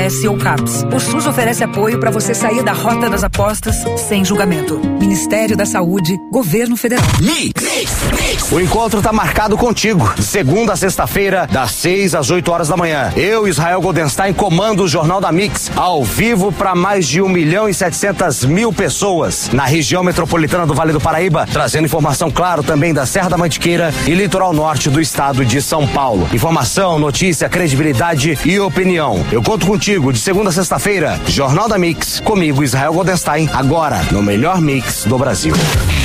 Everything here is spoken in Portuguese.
CMS ou CAPS. O SUS oferece apoio para você sair da rota das apostas sem julgamento. Ministério da Saúde, Governo Federal. O encontro tá marcado contigo. De segunda a sexta-feira, das 6 às 8 horas da manhã. Eu, Israel Goldenstein, comando o Jornal da Mix, ao vivo para mais de 1.700.000 pessoas na região metropolitana do Vale do Paraíba, trazendo informação, claro, também da Serra da Mantiqueira e litoral norte do estado de São Paulo. Informação, notícia, credibilidade e opinião. Eu conto contigo de segunda a sexta-feira, Jornal da Mix, comigo, Israel Goldenstein, agora no melhor mix do Brasil.